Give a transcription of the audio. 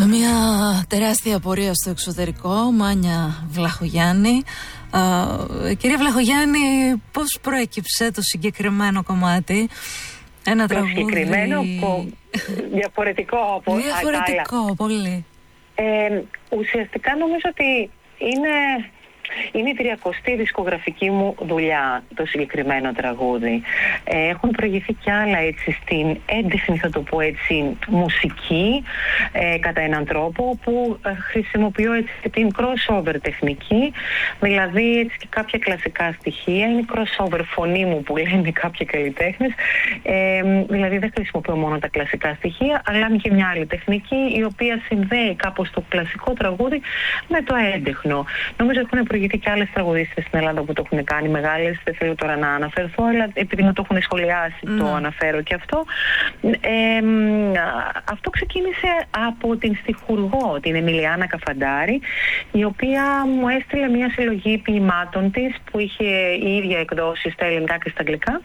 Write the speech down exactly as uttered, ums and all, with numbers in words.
Μια τεράστια απορία στο εξωτερικό, Μάνια Βλαχογιάννη. Uh, κυρία Βλαχογιάννη, πώς προέκυψε το συγκεκριμένο κομμάτι? Ένα το τραγούδι... συγκεκριμένο, που... διαφορετικό από Διαφορετικό, άλλα. πολύ. Ε, ουσιαστικά νομίζω ότι είναι... Είναι η τριακοστή δισκογραφική μου δουλειά το συγκεκριμένο τραγούδι. Ε, έχουν προηγηθεί κι άλλα έτσι στην έντεχνη, θα το πω έτσι, μουσική ε, κατά έναν τρόπο που ε, χρησιμοποιώ έτσι την crossover τεχνική, δηλαδή έτσι και κάποια κλασικά στοιχεία. Είναι crossover φωνή μου που λένε κάποιοι καλλιτέχνες, ε, δηλαδή δεν χρησιμοποιώ μόνο τα κλασικά στοιχεία, αλλά και μια άλλη τεχνική η οποία συνδέει κάπως το κλασικό τραγούδι με το έντεχνο. Νομίζω έχουν προηγηθεί και άλλες τραγουδίστρες στην Ελλάδα που το έχουν κάνει, μεγάλες, δεν θέλω τώρα να αναφερθώ, αλλά επειδή μου το έχουν σχολιάσει mm. το αναφέρω και αυτό. Ε, αυτό ξεκίνησε από την στιχουργό, την Εμιλιάνα Καφαντάρη, η οποία μου έστειλε μια συλλογή ποιημάτων της που είχε η ίδια εκδώσει στα ελληνικά και στα αγγλικά